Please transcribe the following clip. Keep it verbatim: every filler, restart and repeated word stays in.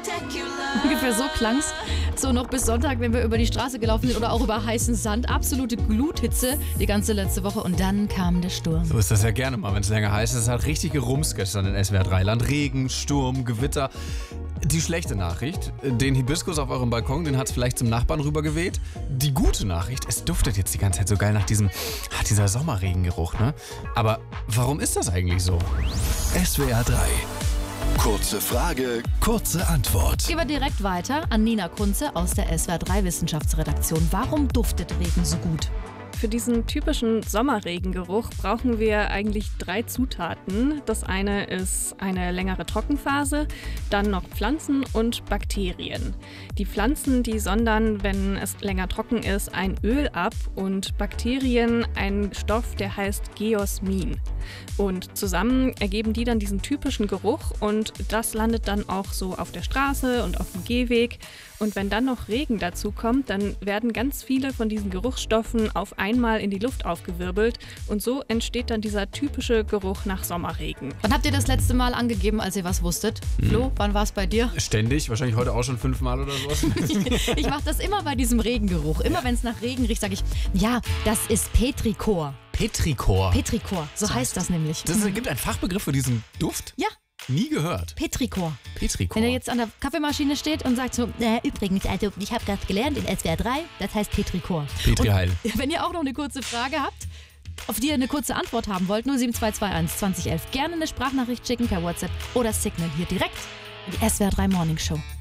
Ungefähr so klang's. So noch bis Sonntag, wenn wir über die Straße gelaufen sind oder auch über heißen Sand. Absolute Gluthitze die ganze letzte Woche und dann kam der Sturm. So ist das ja gerne mal, wenn es länger heiß ist. Es hat richtig gerumst gestern in S W R drei Land. Regen, Sturm, Gewitter. Die schlechte Nachricht, den Hibiskus auf eurem Balkon, den hat es vielleicht zum Nachbarn rübergeweht. Die gute Nachricht, es duftet jetzt die ganze Zeit so geil nach diesem, ach, dieser Sommerregengeruch, ne? Aber warum ist das eigentlich so? S W R drei. Kurze Frage, kurze Antwort. Gehen wir direkt weiter an Nina Kunze aus der S W R drei Wissenschaftsredaktion. Warum duftet Regen so gut? Für diesen typischen Sommerregengeruch brauchen wir eigentlich drei Zutaten. Das eine ist eine längere Trockenphase, dann noch Pflanzen und Bakterien. Die Pflanzen, die sondern, wenn es länger trocken ist, ein Öl ab und Bakterien einen Stoff, der heißt Geosmin. Und zusammen ergeben die dann diesen typischen Geruch und das landet dann auch so auf der Straße und auf dem Gehweg. Und wenn dann noch Regen dazu kommt, dann werden ganz viele von diesen Geruchsstoffen auf einmal in die Luft aufgewirbelt und so entsteht dann dieser typische Geruch nach Sommerregen. Wann habt ihr das letzte Mal angegeben, als ihr was wusstet? Hm. Flo, wann war es bei dir? Ständig, wahrscheinlich heute auch schon fünfmal oder so. Ich mache das immer bei diesem Regengeruch. Immer wenn es nach Regen riecht, sage ich, ja, das ist Petrichor. Petrichor? Petrichor, so heißt das nämlich. Das gibt einen Fachbegriff für diesen Duft? Ja. Nie gehört. Petrichor. Petrichor. Wenn er jetzt an der Kaffeemaschine steht und sagt so, äh, übrigens, also ich habe gerade gelernt in S W R drei, das heißt Petrichor. Petri Heil. Und wenn ihr auch noch eine kurze Frage habt, auf die ihr eine kurze Antwort haben wollt, null sieben zwei zwei eins zwanzig elf, gerne eine Sprachnachricht schicken per WhatsApp oder Signal hier direkt in die S W R drei Morning Show.